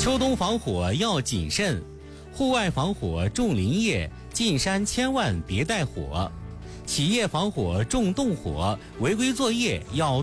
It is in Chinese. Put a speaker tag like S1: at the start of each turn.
S1: 秋冬防火要谨慎，户外防火重林业，进山千万别带火。企业防火重动火，违规作业要